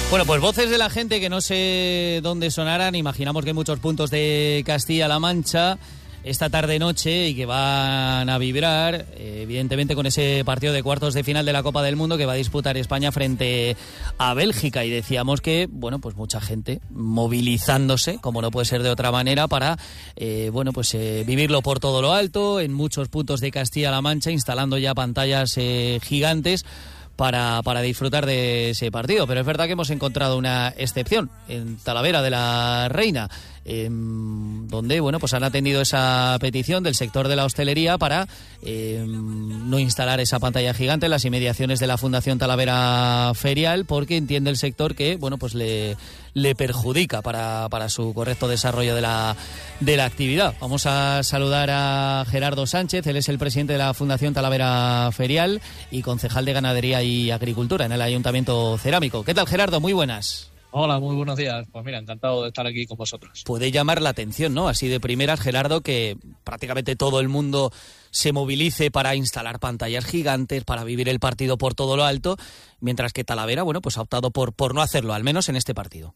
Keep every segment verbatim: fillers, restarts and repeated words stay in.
Bueno, pues voces de la gente que no sé dónde sonarán. Imaginamos que en muchos puntos de Castilla-La Mancha esta tarde-noche y que van a vibrar, eh, evidentemente, con ese partido de cuartos de final de la Copa del Mundo que va a disputar España frente a Bélgica. Y decíamos que, bueno, pues mucha gente movilizándose, como no puede ser de otra manera, para, eh, bueno, pues eh, vivirlo por todo lo alto, en muchos puntos de Castilla-La Mancha, instalando ya pantallas eh, gigantes para, para disfrutar de ese partido. Pero es verdad que hemos encontrado una excepción en Talavera de la Reina, eh, donde, bueno, pues han atendido esa petición del sector de la hostelería para eh, no instalar esa pantalla gigante en las inmediaciones de la Fundación Talavera Ferial, porque entiende el sector que, bueno, pues le, le perjudica para, para su correcto desarrollo de la, de la actividad. Vamos a saludar a Gerardo Sánchez. Él es el presidente de la Fundación Talavera Ferial y concejal de Ganadería y Agricultura en el Ayuntamiento Cerámico. ¿Qué tal, Gerardo? Muy buenas. Hola, muy buenos días. Pues mira, encantado de estar aquí con vosotros. Puede llamar la atención, ¿no? Así de primeras, Gerardo, que prácticamente todo el mundo se movilice para instalar pantallas gigantes, para vivir el partido por todo lo alto, mientras que Talavera, bueno, pues ha optado por, por no hacerlo, al menos en este partido.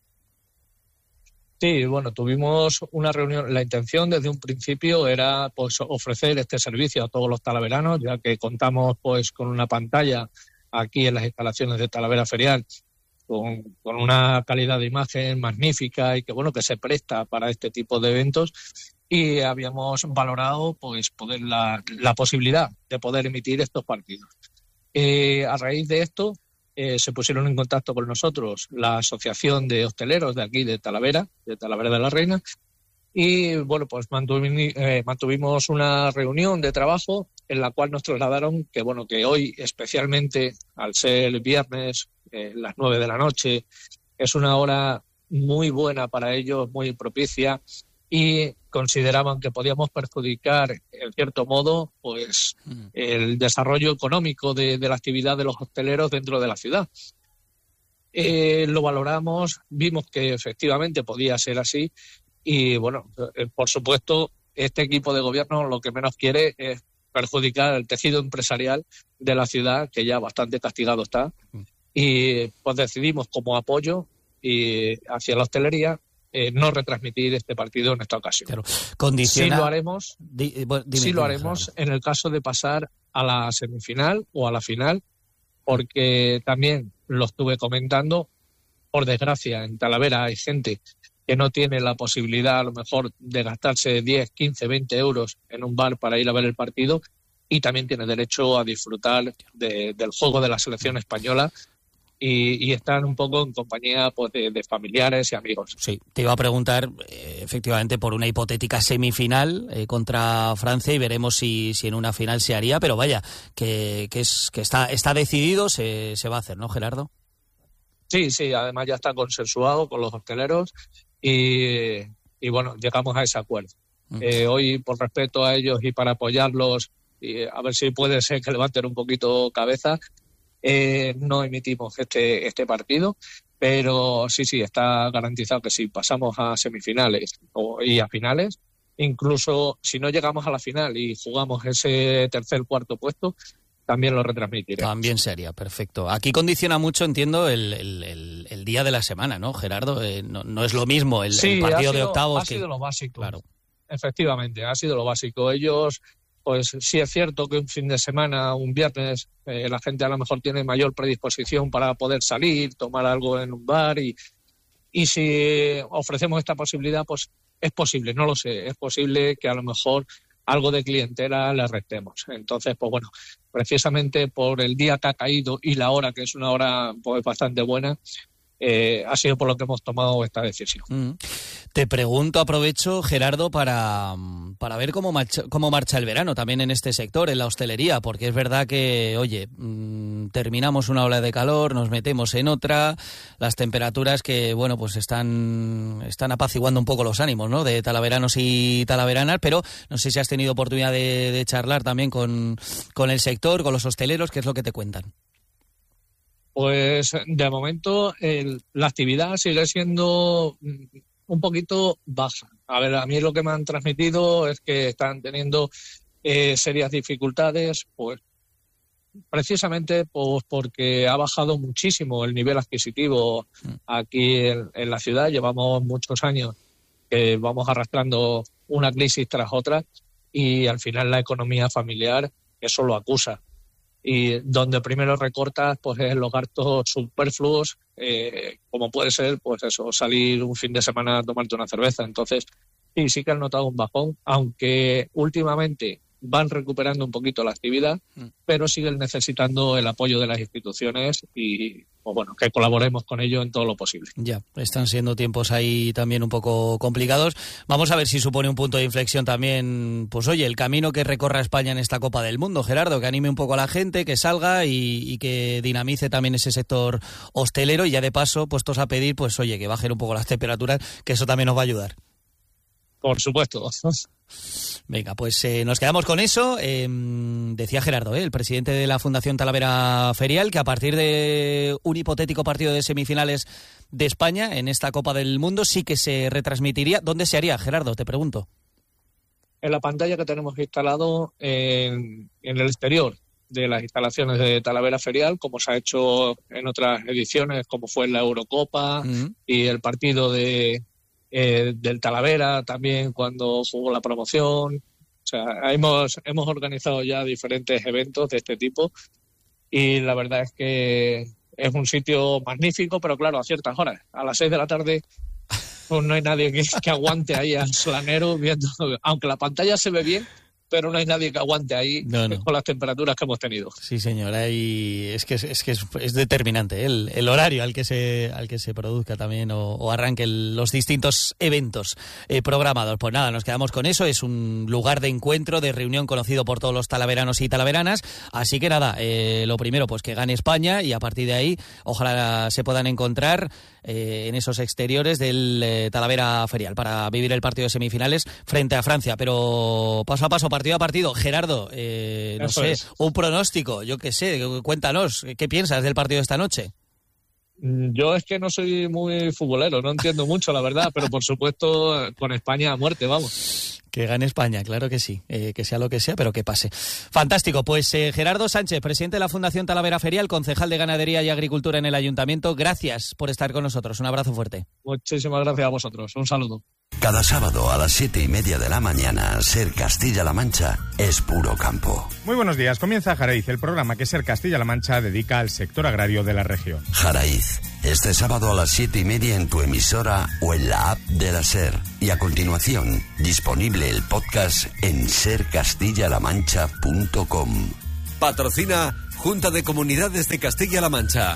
Sí, bueno, tuvimos una reunión. La intención desde un principio era, pues, ofrecer este servicio a todos los talaveranos, ya que contamos, pues, con una pantalla aquí en las instalaciones de Talavera Ferial, Con, con una calidad de imagen magnífica y que, bueno, que se presta para este tipo de eventos, y habíamos valorado, pues, poder la, la posibilidad de poder emitir estos partidos. Eh, a raíz de esto eh, se pusieron en contacto con nosotros la Asociación de Hosteleros de aquí de Talavera, de Talavera de la Reina, y, bueno, pues mantuvimos, eh, mantuvimos una reunión de trabajo en la cual nos trasladaron que, bueno, que hoy, especialmente al ser viernes, Eh, las nueve de la noche, es una hora muy buena para ellos, muy propicia, y consideraban que podíamos perjudicar, en cierto modo, pues mm. el desarrollo económico de, de la actividad de los hosteleros dentro de la ciudad. Eh, lo valoramos, vimos que efectivamente podía ser así, y, bueno, eh, por supuesto, este equipo de gobierno lo que menos quiere es perjudicar el tejido empresarial de la ciudad, que ya bastante castigado está. Mm. Y pues decidimos, como apoyo y hacia la hostelería, eh, no retransmitir este partido en esta ocasión. Claro. Condiciona... Sí lo haremos, Di, bueno, dime, sí lo dime, haremos claro. en el caso de pasar a la semifinal o a la final, porque también lo estuve comentando, por desgracia, en Talavera hay gente que no tiene la posibilidad, a lo mejor, de gastarse diez, quince, veinte euros en un bar para ir a ver el partido, y también tiene derecho a disfrutar de, del juego de la selección española, Y, y estar un poco en compañía, pues, de, de familiares y amigos. Sí, te iba a preguntar eh, efectivamente por una hipotética semifinal eh, contra Francia, y veremos si, si en una final se haría, pero vaya, que, que, es, que está, está decidido, se, se va a hacer, ¿no, Gerardo? Sí, sí, además ya está consensuado con los hosteleros y, y bueno, llegamos a ese acuerdo. Mm. Eh, hoy, por respeto a ellos y para apoyarlos, y a ver si puede ser que levanten un poquito cabeza, Eh, no emitimos este este partido, pero sí, sí, está garantizado que si pasamos a semifinales o, y a finales, incluso si no llegamos a la final y jugamos ese tercer, cuarto puesto, también lo retransmitiremos. También sería, perfecto. Aquí condiciona mucho, entiendo, el, el, el, el día de la semana, ¿no, Gerardo? Eh, no, no es lo mismo el, sí, el partido sido, de octavos. ha que... sido lo básico. Claro. Efectivamente, ha sido lo básico. Ellos... Pues sí es cierto que un fin de semana, un viernes, eh, la gente a lo mejor tiene mayor predisposición para poder salir, tomar algo en un bar, y, y si ofrecemos esta posibilidad, pues es posible, no lo sé, es posible que a lo mejor algo de clientela le restemos. Entonces, pues bueno, precisamente por el día que ha caído y la hora, que es una hora, pues, bastante buena, Eh, ha sido por lo que hemos tomado esta decisión. Mm. Te pregunto, aprovecho, Gerardo, para, para ver cómo marcha, cómo marcha el verano también en este sector, en la hostelería, porque es verdad que, oye, mmm, terminamos una ola de calor, nos metemos en otra, las temperaturas que, bueno, pues están, están apaciguando un poco los ánimos, ¿no?, de talaveranos y talaveranas, pero no sé si has tenido oportunidad de, de charlar también con, con el sector, con los hosteleros, ¿qué es lo que te cuentan? Pues de momento el, la actividad sigue siendo un poquito baja. A ver, a mí lo que me han transmitido es que están teniendo eh, serias dificultades, pues precisamente pues, porque ha bajado muchísimo el nivel adquisitivo aquí en, en la ciudad. Llevamos muchos años que vamos arrastrando una crisis tras otra y al final la economía familiar eso lo acusa. Y donde primero recortas pues es los gastos superfluos, eh, como puede ser pues eso, salir un fin de semana a tomarte una cerveza. Entonces, sí, sí que han notado un bajón, aunque últimamente van recuperando un poquito la actividad, mm. pero siguen necesitando el apoyo de las instituciones y, pues bueno, que colaboremos con ello en todo lo posible. Ya, están siendo tiempos ahí también un poco complicados. Vamos a ver si supone un punto de inflexión también, pues oye, el camino que recorra España en esta Copa del Mundo, Gerardo, que anime un poco a la gente, que salga y, y que dinamice también ese sector hostelero y ya de paso, puestos a pedir, pues oye, que bajen un poco las temperaturas, que eso también nos va a ayudar. Por supuesto. Venga, pues eh, nos quedamos con eso. Eh, decía Gerardo, eh, el presidente de la Fundación Talavera Ferial, que a partir de un hipotético partido de semifinales de España en esta Copa del Mundo sí que se retransmitiría. ¿Dónde se haría, Gerardo? Te pregunto. En la pantalla que tenemos instalado en, en el exterior de las instalaciones de Talavera Ferial, como se ha hecho en otras ediciones, como fue en la Eurocopa uh-huh. y el partido de... Eh, del Talavera también cuando jugó la promoción. O sea, hemos, hemos organizado ya diferentes eventos de este tipo y la verdad es que es un sitio magnífico, pero claro, a ciertas horas. A las seis de la tarde pues no hay nadie que, que aguante ahí al solanero viendo, aunque la pantalla se ve bien, pero no hay nadie que aguante ahí no, no. con las temperaturas que hemos tenido. Sí, señor, ahí es que es, es que es, es determinante ¿eh? el, el horario al que se al que se produzca también o, o arranque el, los distintos eventos eh, programados. Pues nada, nos quedamos con eso. Es un lugar de encuentro, de reunión conocido por todos los talaveranos y talaveranas. Así que nada, eh, lo primero, pues que gane España y a partir de ahí, ojalá se puedan encontrar eh, en esos exteriores del eh, Talavera Ferial para vivir el partido de semifinales frente a Francia. Pero paso a paso, partido a partido. Gerardo, eh, no Eso sé, es. un pronóstico, yo qué sé, cuéntanos, ¿qué piensas del partido de esta noche? Yo es que no soy muy futbolero, no entiendo mucho, la verdad, pero por supuesto con España a muerte, vamos. Que gane España, claro que sí, eh, que sea lo que sea, pero que pase. Fantástico, pues eh, Gerardo Sánchez, presidente de la Fundación Talavera Ferial, concejal de Ganadería y Agricultura en el Ayuntamiento, gracias por estar con nosotros, un abrazo fuerte. Muchísimas gracias a vosotros, un saludo. Cada sábado a las siete y media de la mañana, Ser Castilla-La Mancha es puro campo. Muy buenos días, comienza Jaraiz, el programa que Ser Castilla-La Mancha dedica al sector agrario de la región. Jaraiz, este sábado a las siete y media en tu emisora o en la app de la Ser. Y a continuación, disponible el podcast en ser castilla la mancha punto com. Patrocina Junta de Comunidades de Castilla-La Mancha.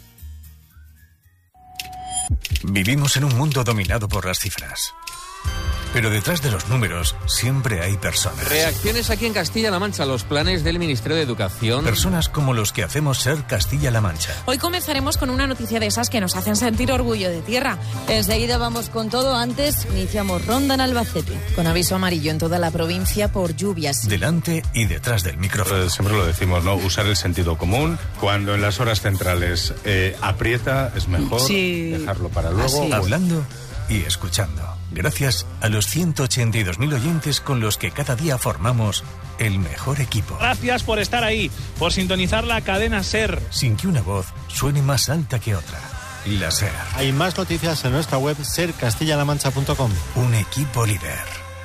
Vivimos en un mundo dominado por las cifras. Pero detrás de los números siempre hay personas. Reacciones aquí en Castilla-La Mancha a los planes del Ministerio de Educación. Personas como los que hacemos Ser Castilla-La Mancha. Hoy comenzaremos con una noticia de esas que nos hacen sentir orgullo de tierra. Enseguida vamos con todo. Antes iniciamos ronda en Albacete, con aviso amarillo en toda la provincia por lluvias. Delante y detrás del micrófono. Eh, siempre lo decimos, ¿no? Usar el sentido común. Cuando en las horas centrales eh, aprieta, es mejor sí. dejarlo para luego. Así. Hablando y escuchando. Gracias a los ciento ochenta y dos mil oyentes con los que cada día formamos el mejor equipo. Gracias por estar ahí, por sintonizar la cadena SER. Sin que una voz suene más alta que otra. La SER. Hay más noticias en nuestra web ser castilla la mancha punto com. Un equipo líder.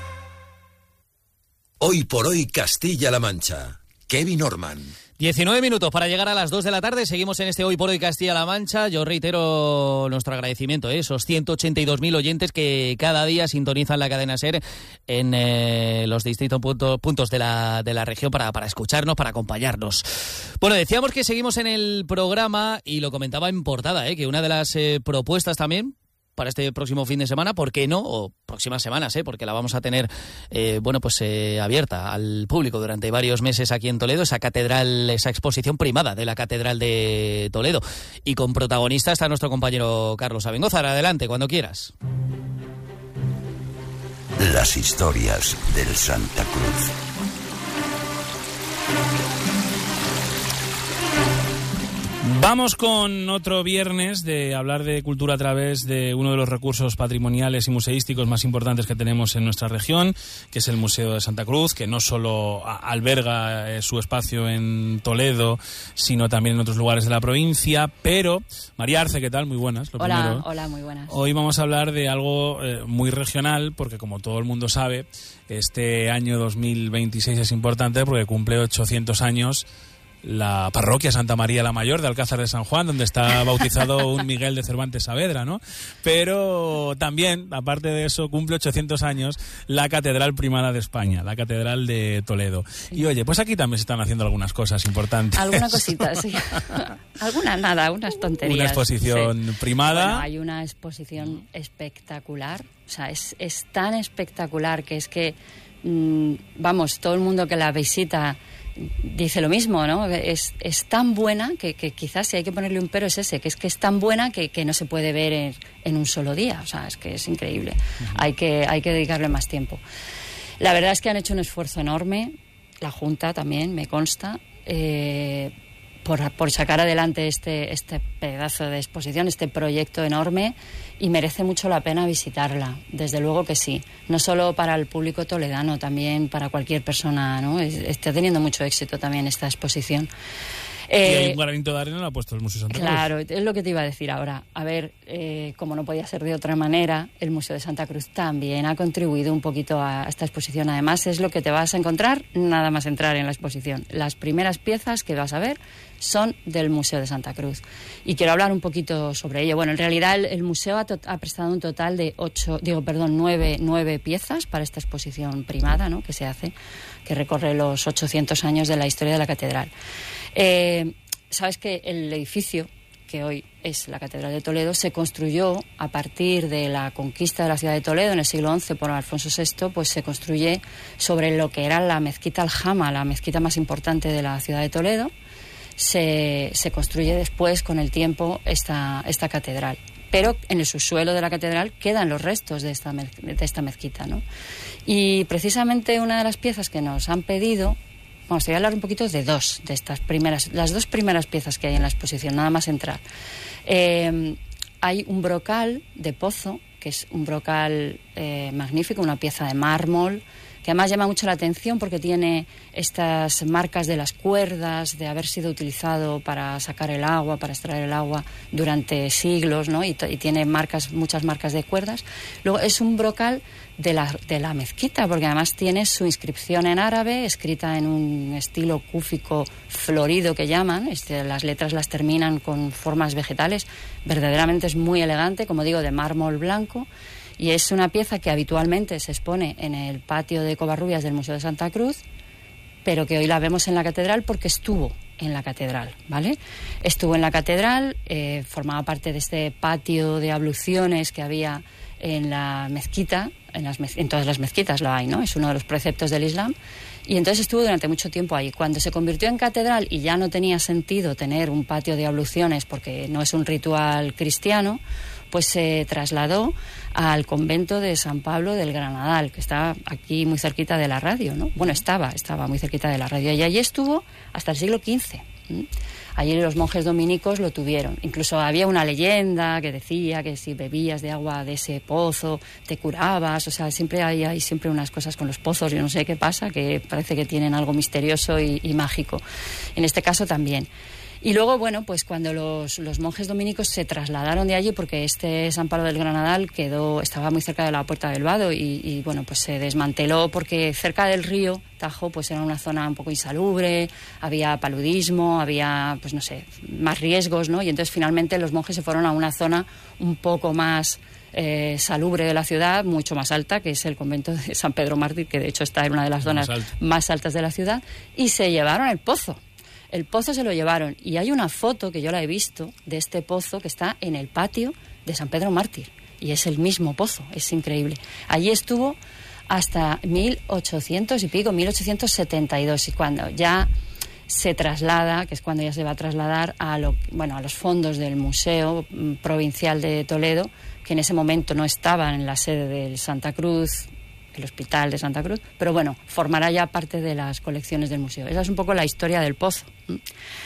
Hoy por hoy Castilla-La Mancha. Kevin Orman. diecinueve minutos para llegar a las dos de la tarde. Seguimos en este Hoy por Hoy Castilla-La Mancha. Yo reitero nuestro agradecimiento, ¿eh? esos ciento ochenta y dos mil oyentes que cada día sintonizan la cadena SER en eh, los distintos punto, puntos de la, de la región para, para escucharnos, para acompañarnos. Bueno, decíamos que seguimos en el programa y lo comentaba en portada, ¿eh? que una de las eh, propuestas también para este próximo fin de semana, ¿por qué no? O próximas semanas, ¿eh? porque la vamos a tener eh, bueno, pues eh, abierta al público durante varios meses aquí en Toledo, esa catedral, esa exposición primada de la Catedral de Toledo. Y con protagonista está nuestro compañero Carlos Abengózar. Adelante, cuando quieras. Las historias del Santa Cruz. Vamos con otro viernes de hablar de cultura a través de uno de los recursos patrimoniales y museísticos más importantes que tenemos en nuestra región, que es el Museo de Santa Cruz, que no solo alberga su espacio en Toledo, sino también en otros lugares de la provincia. Pero, María Arce, ¿qué tal? Muy buenas. Lo hola, primero. Hola, muy buenas. Hoy vamos a hablar de algo eh, muy regional, porque como todo el mundo sabe, este año dos mil veintiséis es importante porque cumple ochocientos años la parroquia Santa María la Mayor de Alcázar de San Juan, donde está bautizado un Miguel de Cervantes Saavedra, ¿no? Pero también, aparte de eso, cumple ochocientos años la Catedral Primada de España, la Catedral de Toledo. Sí. Y oye, pues aquí también se están haciendo algunas cosas importantes. Alguna cosita, sí. Alguna, nada, unas tonterías. Una exposición sí. primada. Bueno, hay una exposición espectacular, o sea, es, es tan espectacular que es que, mmm, vamos, todo el mundo que la visita dice lo mismo, ¿no? Es, es tan buena que, que quizás si hay que ponerle un pero es ese, que es que es tan buena que, que no se puede ver en, en un solo día. O sea, es que es increíble. Uh-huh. Hay que, hay que dedicarle más tiempo. La verdad es que han hecho un esfuerzo enorme, la Junta también, me consta, eh, por, por sacar adelante este, este pedazo de exposición, este proyecto enorme, y merece mucho la pena visitarla, desde luego que sí, no solo para el público toledano, también para cualquier persona, ¿no? Está teniendo mucho éxito también esta exposición. Eh, y hay un granito de arena lo ha puesto el Museo Santa Cruz. Claro, es lo que te iba a decir ahora. A ver, eh, como no podía ser de otra manera, el Museo de Santa Cruz también ha contribuido un poquito a esta exposición. Además, es lo que te vas a encontrar nada más entrar en la exposición. Las primeras piezas que vas a ver son del Museo de Santa Cruz. Y quiero hablar un poquito sobre ello. Bueno, en realidad el, el museo ha, to- ha prestado un total de ocho, digo, perdón, nueve, nueve piezas para esta exposición primada, ¿no?, que se hace, que recorre los ochocientos años de la historia de la catedral. Eh, Sabes que el edificio, que hoy es la Catedral de Toledo, se construyó a partir de la conquista de la ciudad de Toledo en el siglo once por Alfonso sexto, pues se construye sobre lo que era la mezquita Aljama, la mezquita más importante de la ciudad de Toledo. Se, se construye después, con el tiempo, esta, esta catedral. Pero en el subsuelo de la catedral quedan los restos de esta, de esta mezquita, ¿no? Y precisamente una de las piezas que nos han pedido, vamos, te voy a hablar un poquito de dos de estas primeras, las dos primeras piezas que hay en la exposición, nada más entrar. Eh, hay un brocal de pozo, que es un brocal eh, magnífico, una pieza de mármol, que además llama mucho la atención porque tiene estas marcas de las cuerdas, de haber sido utilizado para sacar el agua, para extraer el agua durante siglos, ¿no? Y, t- y tiene marcas, muchas marcas de cuerdas. Luego es un brocal de la, de la mezquita, porque además tiene su inscripción en árabe, escrita en un estilo cúfico florido que llaman. Este, las letras las terminan con formas vegetales. Verdaderamente es muy elegante, como digo, de mármol blanco. Y es una pieza que habitualmente se expone en el patio de Covarrubias del Museo de Santa Cruz, pero que hoy la vemos en la catedral porque estuvo en la catedral, ¿vale? Estuvo en la catedral, eh, formaba parte de este patio de abluciones que había en la mezquita, en, las mez- en todas las mezquitas lo hay, ¿no? Es uno de los preceptos del Islam. Y entonces estuvo durante mucho tiempo ahí. Cuando se convirtió en catedral y ya no tenía sentido tener un patio de abluciones porque no es un ritual cristiano, pues se trasladó al convento de San Pablo del Granadal, que está aquí muy cerquita de la radio, ¿no? Bueno, estaba, estaba muy cerquita de la radio. Y allí estuvo hasta el siglo quince. ¿Mm? Allí los monjes dominicos lo tuvieron. Incluso había una leyenda que decía que si bebías de agua de ese pozo te curabas. O sea, siempre hay, hay siempre unas cosas con los pozos, yo no sé qué pasa, que parece que tienen algo misterioso y, y mágico. En este caso también. Y luego, bueno, pues cuando los, los monjes dominicos se trasladaron de allí, porque este San Pablo del Granadal quedó, estaba muy cerca de la Puerta del Vado y, y bueno, pues se desmanteló porque cerca del río Tajo pues era una zona un poco insalubre, había paludismo, había, pues no sé, más riesgos, ¿no? Y entonces finalmente los monjes se fueron a una zona un poco más eh, salubre de la ciudad, mucho más alta, que es el convento de San Pedro Mártir, que de hecho está en una de las zonas más, más altas de la ciudad, y se llevaron el pozo. El pozo se lo llevaron y hay una foto que yo la he visto de este pozo que está en el patio de San Pedro Mártir y es el mismo pozo, es increíble. Allí estuvo hasta mil ochocientos y pico, mil ochocientos setenta y dos, y cuando ya se traslada, que es cuando ya se va a trasladar a, lo, bueno, a los fondos del Museo Provincial de Toledo, que en ese momento no estaban en la sede del Santa Cruz, el Hospital de Santa Cruz, pero bueno, formará ya parte de las colecciones del museo. Esa es un poco la historia del pozo.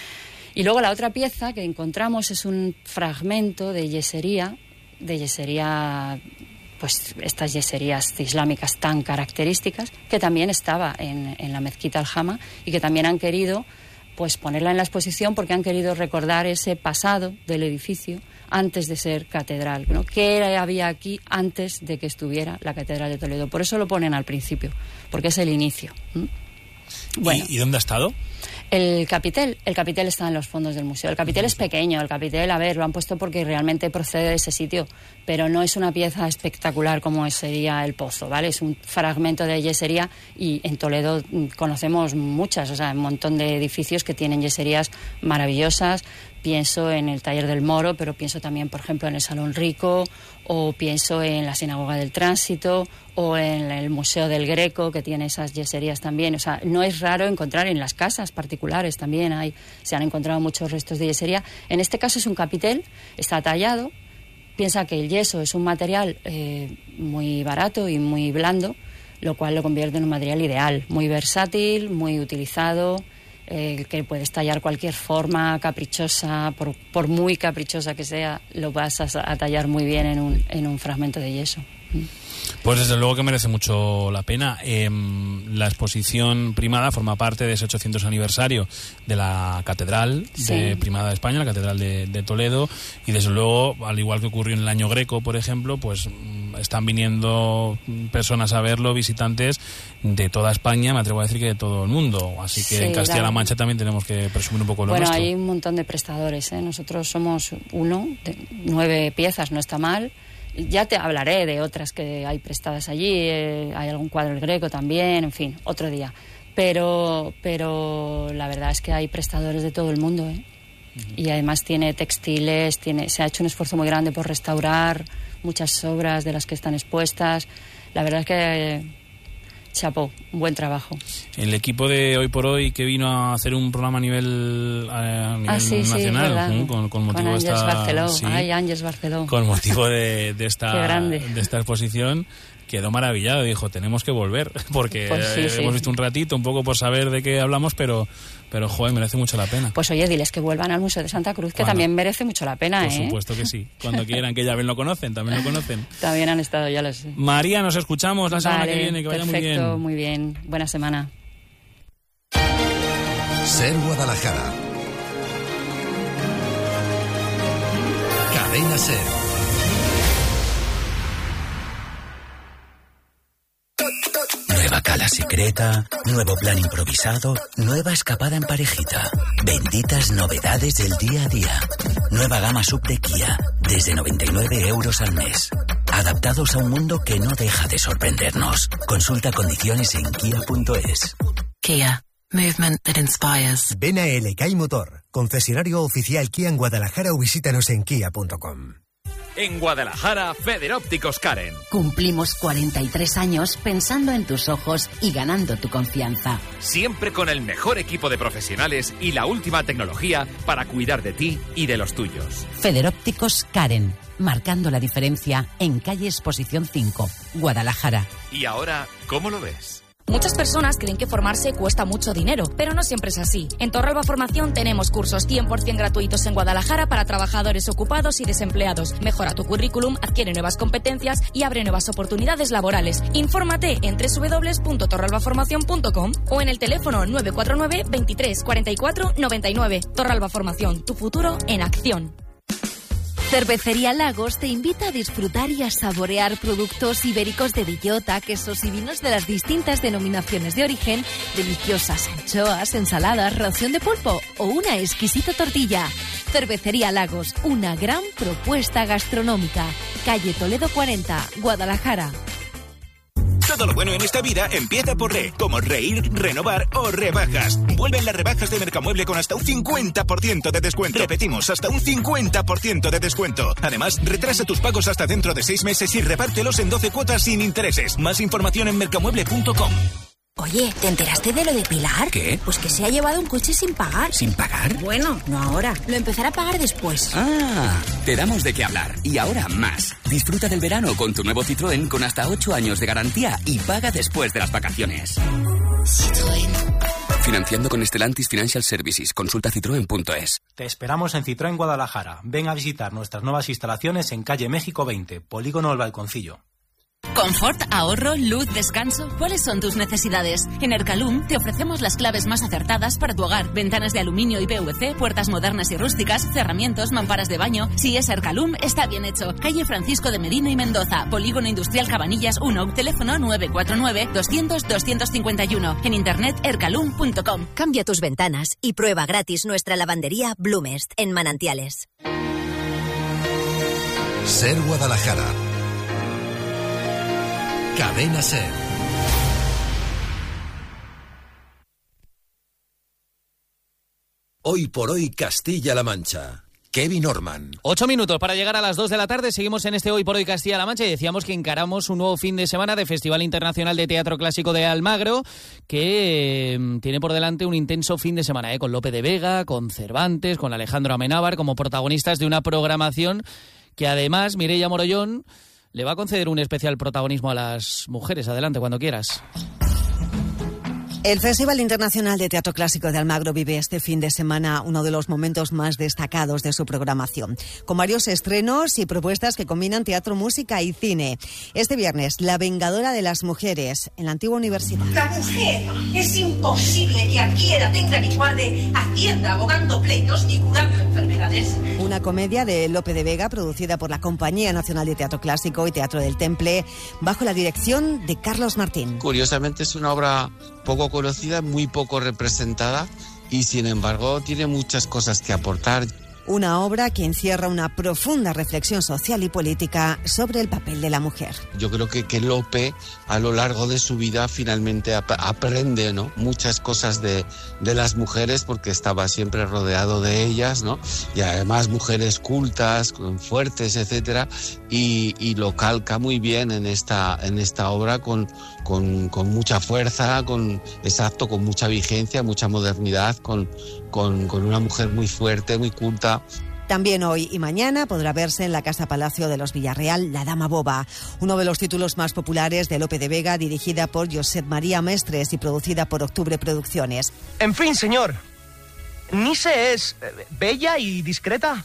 Y luego la otra pieza que encontramos es un fragmento de yesería, de yesería, pues estas yeserías islámicas tan características, que también estaba en, en la mezquita Al-Jama y que también han querido pues ponerla en la exposición porque han querido recordar ese pasado del edificio antes de ser catedral, ¿no? ¿Qué había aquí antes de que estuviera la Catedral de Toledo? Por eso lo ponen al principio, porque es el inicio. ¿Mm? Bueno. ¿Y, ¿Y dónde ha estado? El capitel, el capitel está en los fondos del museo. El capitel es pequeño, el capitel, a ver, lo han puesto porque realmente procede de ese sitio, pero no es una pieza espectacular como sería el Pozo, ¿vale? Es un fragmento de yesería y en Toledo conocemos muchas, o sea, un montón de edificios que tienen yeserías maravillosas. Pienso en el Taller del Moro, pero pienso también, por ejemplo, en el Salón Rico, o pienso en la Sinagoga del Tránsito, o en el Museo del Greco, que tiene esas yeserías también. O sea, no es raro encontrar en las casas particulares también, hay, se han encontrado muchos restos de yesería. En este caso es un capitel, está tallado. Piensa que el yeso es un material eh, muy barato y muy blando, lo cual lo convierte en un material ideal, muy versátil, muy utilizado, eh, que puedes tallar cualquier forma caprichosa, por, por muy caprichosa que sea, lo vas a, a tallar muy bien en un, en un fragmento de yeso. Pues desde luego que merece mucho la pena. Eh, la exposición Primada forma parte de ese ochocientos aniversario de la Catedral sí. de Primada de España, la Catedral de, de Toledo, y desde luego, al igual que ocurrió en el año Greco, por ejemplo, pues están viniendo personas a verlo, visitantes de toda España, me atrevo a decir que de todo el mundo, así que sí, en Castilla-La Mancha también tenemos que presumir un poco lo bueno, nuestro. Bueno, hay un montón de prestadores, ¿eh? Nosotros somos uno, de nueve piezas, no está mal. Ya te hablaré de otras que hay prestadas allí, eh, hay algún cuadro del Greco también, en fin, otro día. Pero, pero la verdad es que hay prestadores de todo el mundo, ¿eh? Uh-huh. Y además tiene textiles, tiene, se ha hecho un esfuerzo muy grande por restaurar muchas obras de las que están expuestas. La verdad es que... Eh, chapó, buen trabajo. El equipo de Hoy por Hoy que vino a hacer un programa a nivel, a nivel ah, sí, nacional, sí, ¿no? con, con motivo con de esta Barceló. Sí, Ay, Ángeles Barceló. Con motivo de, de esta de esta exposición, quedó maravillado, dijo, tenemos que volver, porque pues sí, eh, sí. hemos visto un ratito, un poco por saber de qué hablamos, pero, pero joder, merece mucho la pena. Pues oye, diles que vuelvan al Museo de Santa Cruz, que ¿Cuándo? También merece mucho la pena, Por ¿eh? supuesto que sí, cuando quieran, que ya ven lo conocen, también lo conocen. También han estado, ya lo sé. María, nos escuchamos la semana vale, que viene, que vaya perfecto, muy bien. muy bien, buena semana. Ser Guadalajara. Cadena Ser. Nueva cala secreta, nuevo plan improvisado, nueva escapada en parejita. Benditas novedades del día a día. Nueva gama sub de Kia, desde noventa y nueve euros al mes. Adaptados a un mundo que no deja de sorprendernos. Consulta condiciones en kia punto es. Kia. Movement that inspires. Ven a L K I Motor, concesionario oficial Kia en Guadalajara, o visítanos en kia punto com. En Guadalajara, Federópticos Karen. Cumplimos cuarenta y tres años pensando en tus ojos y ganando tu confianza. Siempre con el mejor equipo de profesionales y la última tecnología para cuidar de ti y de los tuyos. Federópticos Karen, marcando la diferencia en calle Exposición cinco, Guadalajara. ¿Y ahora cómo lo ves? Muchas personas creen que formarse cuesta mucho dinero, pero no siempre es así. En Torralba Formación tenemos cursos cien por ciento gratuitos en Guadalajara para trabajadores ocupados y desempleados. Mejora tu currículum, adquiere nuevas competencias y abre nuevas oportunidades laborales. Infórmate en doble u doble u doble u punto torralba formación punto com o en el teléfono nueve cuatro nueve, veintitrés, cuarenta y cuatro, noventa y nueve. Torralba Formación, tu futuro en acción. Cervecería Lagos te invita a disfrutar y a saborear productos ibéricos de bellota, quesos y vinos de las distintas denominaciones de origen, deliciosas anchoas, ensaladas, ración de pulpo o una exquisita tortilla. Cervecería Lagos, una gran propuesta gastronómica. Calle Toledo cuarenta, Guadalajara. Todo lo bueno en esta vida empieza por re, como reír, renovar o rebajas. Vuelven las rebajas de Mercamueble con hasta un cincuenta por ciento de descuento. Repetimos, hasta un cincuenta por ciento de descuento. Además, retrasa tus pagos hasta dentro de seis meses y repártelos en doce cuotas sin intereses. Más información en mercamueble punto com. Oye, ¿te enteraste de lo de Pilar? ¿Qué? Pues que se ha llevado un coche sin pagar. ¿Sin pagar? Bueno, no ahora. Lo empezará a pagar después. Ah, te damos de qué hablar. Y ahora más. Disfruta del verano con tu nuevo Citroën con hasta ocho años de garantía y paga después de las vacaciones. Citroën. Financiando con Stellantis Financial Services. Consulta citroen punto es. Te esperamos en Citroën Guadalajara. Ven a visitar nuestras nuevas instalaciones en calle México veinte, Polígono El Balconcillo. Confort, ahorro, luz, descanso. ¿Cuáles son tus necesidades? En Ercalum te ofrecemos las claves más acertadas para tu hogar. Ventanas de aluminio y P V C, puertas modernas y rústicas, cerramientos, mamparas de baño. Si es Ercalum, está bien hecho. Calle Francisco de Medina y Mendoza, Polígono Industrial Cabanillas uno, teléfono nueve cuatro nueve, doscientos, doscientos cincuenta y uno. En internet ercalum punto com. Cambia tus ventanas y prueba gratis nuestra lavandería Blumest en Manantiales. Ser Guadalajara. Cadena Ser. Hoy por hoy Castilla-La Mancha. Kevin Orman. Ocho minutos para llegar a las dos de la tarde. Seguimos en este Hoy por Hoy Castilla-La Mancha y decíamos que encaramos un nuevo fin de semana de Festival Internacional de Teatro Clásico de Almagro, que eh, tiene por delante un intenso fin de semana, eh, con Lope de Vega, con Cervantes, con Alejandro Amenábar como protagonistas de una programación que además Mireia Morollón le va a conceder un especial protagonismo a las mujeres. Adelante, cuando quieras. El Festival Internacional de Teatro Clásico de Almagro vive este fin de semana uno de los momentos más destacados de su programación, con varios estrenos y propuestas que combinan teatro, música y cine. Este viernes, La Vengadora de las Mujeres, en la antigua universidad. La mujer es imposible que adquiera, tenga ni guarde hacienda, abogando pleitos ni curando enfermedades. Una comedia de Lope de Vega, producida por la Compañía Nacional de Teatro Clásico y Teatro del Temple, bajo la dirección de Carlos Martín. Curiosamente es una obra poco conocida, muy poco representada y sin embargo tiene muchas cosas que aportar. Una obra que encierra una profunda reflexión social y política sobre el papel de la mujer. Yo creo que, que Lope a lo largo de su vida finalmente ap- aprende, ¿no?, muchas cosas de, de las mujeres porque estaba siempre rodeado de ellas, ¿no? Y además mujeres cultas, fuertes, etcétera, y, y lo calca muy bien en esta, en esta obra con, con, con mucha fuerza, con, exacto, con mucha vigencia, mucha modernidad, con, con, con una mujer muy fuerte, muy culta. También hoy y mañana podrá verse en la Casa Palacio de los Villarreal La Dama Boba, uno de los títulos más populares de Lope de Vega, dirigida por Josep María Mestres y producida por Octubre Producciones. En fin, señor, Nice es bella y discreta.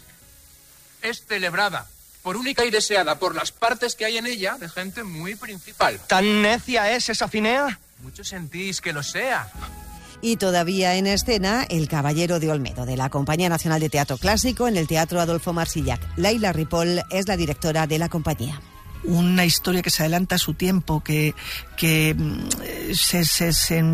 Es celebrada, por única y deseada por las partes que hay en ella de gente muy principal. ¿Tan necia es esa Finea? Mucho sentís que lo sea. Y todavía en escena, El Caballero de Olmedo, de la Compañía Nacional de Teatro Clásico, en el Teatro Adolfo Marsillac. Laila Ripoll es la directora de la compañía. Una historia que se adelanta a su tiempo, que, que se, se, se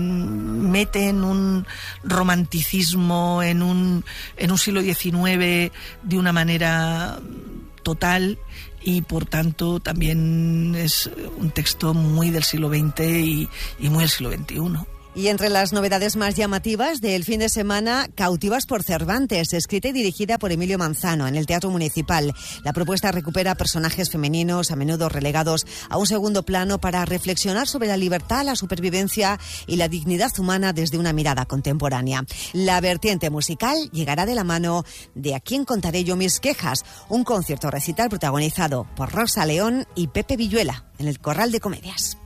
mete en un romanticismo, en un, en un siglo diecinueve de una manera total, y por tanto también es un texto muy del siglo veinte y, y muy del siglo veintiuno. Y entre las novedades más llamativas del fin de semana, Cautivas por Cervantes, escrita y dirigida por Emilio Manzano en el Teatro Municipal. La propuesta recupera personajes femeninos, a menudo relegados a un segundo plano, para reflexionar sobre la libertad, la supervivencia y la dignidad humana desde una mirada contemporánea. La vertiente musical llegará de la mano de A quién contaré yo mis quejas, un concierto recital protagonizado por Rosa León y Pepe Villuela en el Corral de Comedias.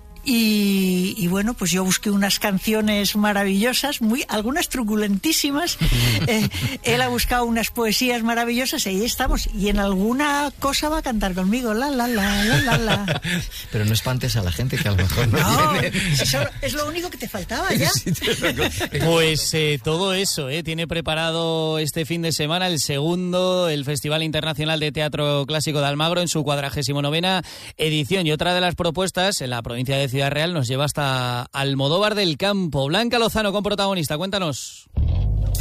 Y, y bueno, pues yo busqué unas canciones maravillosas, muy algunas truculentísimas. eh, él ha buscado unas poesías maravillosas y ahí estamos. Y en alguna cosa va a cantar conmigo, la la la la la la. Pero no espantes a la gente, que a lo mejor no, no tiene. Eso es lo único que te faltaba ya. Pues eh, todo eso, eh, tiene preparado este fin de semana el segundo, el Festival Internacional de Teatro Clásico de Almagro, en su cuadragésimo novena edición. Y otra de las propuestas en la provincia de Ciudad Real nos lleva hasta Almodóvar del Campo. Blanca Lozano con protagonista, cuéntanos.